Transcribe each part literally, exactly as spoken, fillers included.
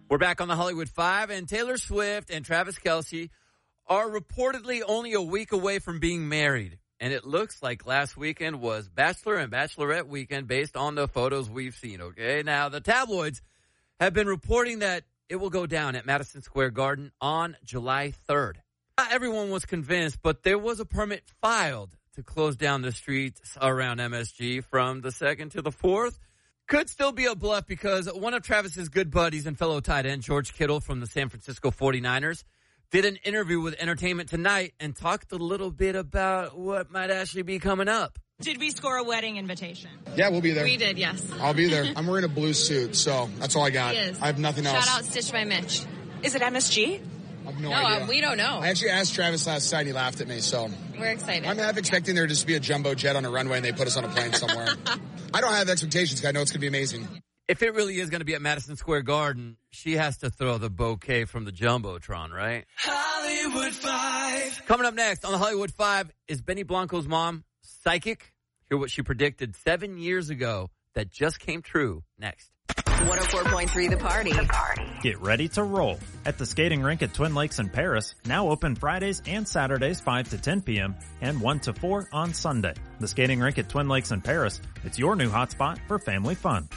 We're back on the Hollywood Five, and Taylor Swift and Travis Kelce are reportedly only a week away from being married. And it looks like last weekend was Bachelor and Bachelorette weekend based on the photos we've seen, okay? Now, the tabloids have been reporting that it will go down at Madison Square Garden on July third. Not everyone was convinced, but there was a permit filed to close down the streets around M S G from the second to the fourth. Could still be a bluff because one of Travis's good buddies and fellow tight end, George Kittle from the San Francisco forty-niners, did an interview with Entertainment Tonight and talked a little bit about what might actually be coming up. Did we score a wedding invitation? Yeah, we'll be there. We did, yes. I'll be there. I'm wearing a blue suit, so that's all I got. He is. I have nothing else. Shout out Stitch by Mitch. Is it M S G? I have no, No, idea. uh, we don't know. I actually asked Travis last night and he laughed at me, so. We're excited. I'm half expecting there to just be a jumbo jet on a runway and they put us on a plane somewhere. I don't have expectations because I know it's going to be amazing. If it really is going to be at Madison Square Garden, she has to throw the bouquet from the Jumbotron, right? Hollywood Five. Coming up next on the Hollywood Five, is Benny Blanco's mom psychic? Hear what she predicted seven years ago that just came true next. one oh four point three The Party. The Party. Get ready to roll at the skating rink at Twin Lakes in Paris, now open Fridays and Saturdays five to ten p.m. and one to four on Sunday. The skating rink at Twin Lakes in Paris, it's your new hotspot for family fun.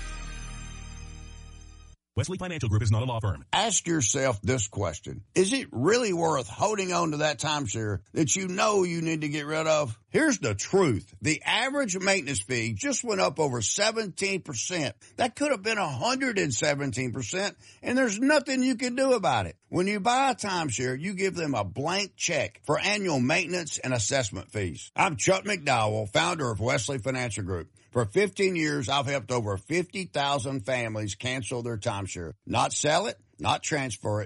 Wesley Financial Group is not a law firm. Ask yourself this question. Is it really worth holding on to that timeshare that you know you need to get rid of? Here's the truth. The average maintenance fee just went up over seventeen percent. That could have been one hundred seventeen percent, and there's nothing you can do about it. When you buy a timeshare, you give them a blank check for annual maintenance and assessment fees. I'm Chuck McDowell, founder of Wesley Financial Group. For fifteen years, I've helped over fifty thousand families cancel their timeshare. Not sell it, not transfer it.